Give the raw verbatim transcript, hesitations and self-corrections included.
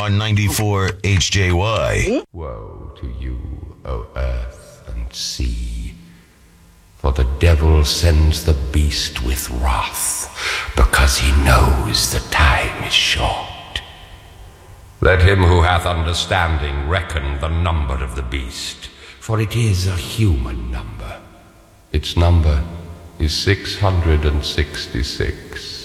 on ninety-four H J Y. Woe to you, O earth and sea, for the devil sends the beast with wrath, because he knows the time is short. Let him who hath understanding reckon the number of the beast, for it is a human number. Its number is six hundred and sixty-six.